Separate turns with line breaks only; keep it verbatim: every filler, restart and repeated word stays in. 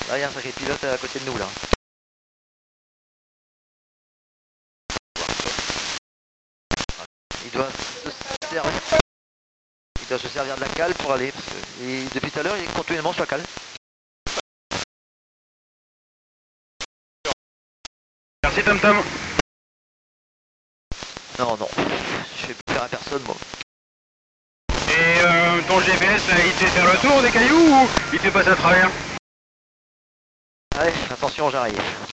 Là, il y a un sacré pilote à côté de nous, là. Il doit se servir, il doit se servir de la cale pour aller, parce que et depuis tout à l'heure, il est continuellement sur la cale.
Merci Tom Tom.
Non, non, je fais plus faire à personne, moi.
Et euh, ton G P S, il te fait faire le tour des cailloux ou il te fait passer à travers?
Allez, attention, j'arrive.